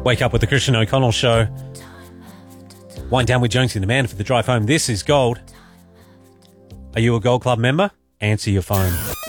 Wake up with the Christian O'Connell Show. Wind down with Jonesy the Man for the drive home. This is Gold. Are you a Gold Club member? Answer your phone.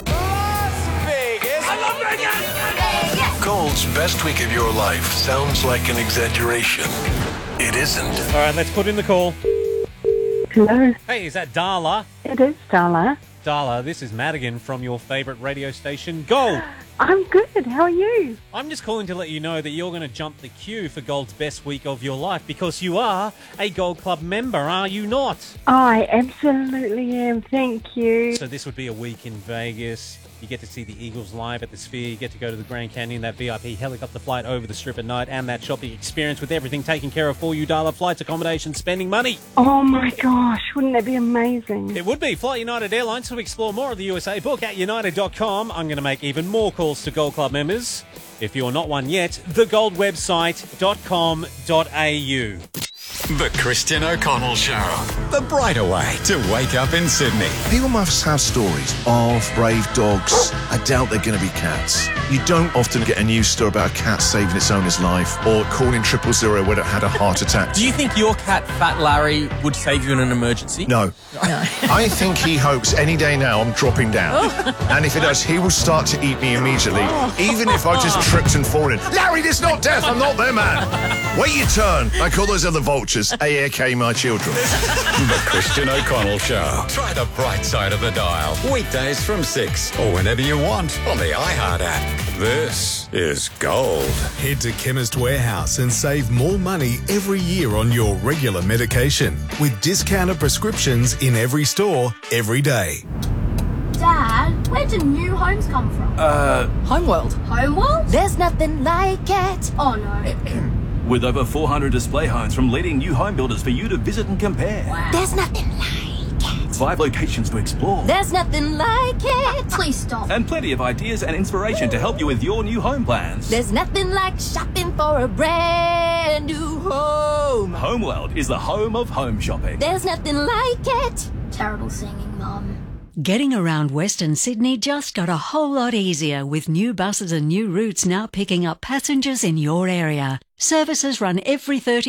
Gold's best week of your life sounds like an exaggeration. It isn't. All right, let's put in the call. Hello. Hey, is that Darla? It is Darla. Darla, this is Madigan from your favourite radio station, Gold. I'm good. How are you? I'm just calling to let you know that you're going to jump the queue for Gold's best week of your life because you are a Gold Club member, are you not? I absolutely am. Thank you. So this would be a week in Vegas. You get to see the Eagles live at the Sphere. You get to go to the Grand Canyon, that VIP helicopter flight over the Strip at night, and that shopping experience with everything taken care of for you, Darla. Flights, accommodation, spending money. Oh my gosh, wouldn't that be amazing? It would be. Fly United Airlines to explore more of the USA. Book at united.com. I'm going to make even more calls to Gold Club members. If you're not one yet, thegoldwebsite.com.au. The Christian O'Connell Show. The brighter way to wake up in Sydney. People must have stories of brave dogs. I doubt they're going to be cats. You don't often get a news story about a cat saving its owner's life or calling 000 when it had a heart attack. Do you think your cat, Fat Larry, would save you in an emergency? No. I think he hopes any day now I'm dropping down. And if it does, he will start to eat me immediately, even if I just tripped and fallen. Larry, this is not death. I'm not their man. Wait your turn. Like all those other vultures, AAK my children. The Christian O'Connell Show. Try the bright side of the dial. Weekdays from 6 or whenever you want on the iHeart app. This is Gold. Head to Chemist Warehouse and save more money every year on your regular medication with discounted prescriptions in every store, every day. Dad, where do new homes come from? Homeworld. Homeworld? There's nothing like it. Oh no. With over 400 display homes from leading new home builders for you to visit and compare. Wow. There's nothing like it. 5 locations to explore. There's nothing like it. Please stop. And plenty of ideas and inspiration to help you with your new home plans. There's nothing like shopping for a brand new home. Homeworld is the home of home shopping. There's nothing like it. Terrible singing, Mum. Getting around Western Sydney just got a whole lot easier with new buses and new routes now picking up passengers in your area. Services run every 30